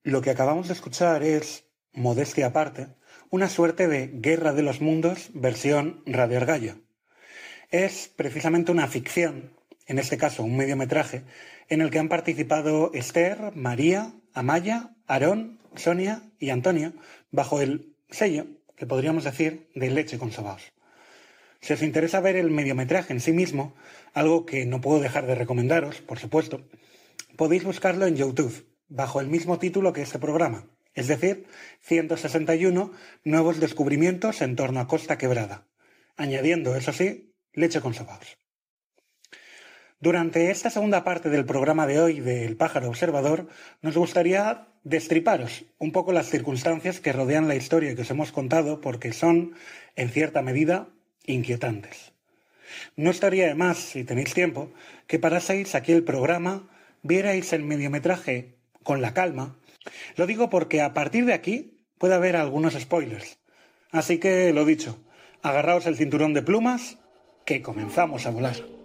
Lo que acabamos de escuchar es, modestia aparte, una suerte de Guerra de los Mundos versión Radio Argallo. Es precisamente una ficción, en este caso un mediometraje, en el que han participado Esther, María, Amaya, Aarón, Sonia y Antonio, bajo el sello, que podríamos decir, de Leche con Sobaos. Si os interesa ver el mediometraje en sí mismo, algo que no puedo dejar de recomendaros, por supuesto, podéis buscarlo en YouTube, bajo el mismo título que este programa, es decir, 161 nuevos descubrimientos en torno a Costa Quebrada, añadiendo, eso sí, Leche con Sobaos. Durante esta segunda parte del programa de hoy de El Pájaro Observador, nos gustaría destriparos un poco las circunstancias que rodean la historia que os hemos contado porque son, en cierta medida, inquietantes. No estaría de más, si tenéis tiempo, que paraseis aquí el programa, vierais el mediometraje con la calma. Lo digo porque a partir de aquí puede haber algunos spoilers. Así que, lo dicho, agarraos el cinturón de plumas, que comenzamos a volar.